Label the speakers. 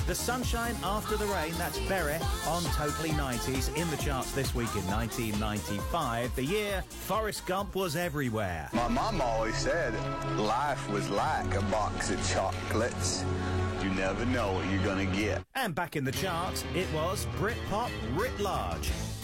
Speaker 1: The Sunshine After the Rain, that's Beret on Totally 90s, in the charts this week in 1995, the year Forrest Gump was everywhere.
Speaker 2: My mom always said life was like a box of chocolates. You never know what you're gonna get.
Speaker 1: And back in the charts, it was Britpop writ large.